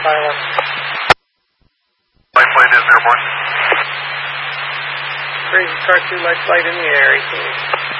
silent. Light plane is airborne. Crazy car 2, light flight in the air, 18.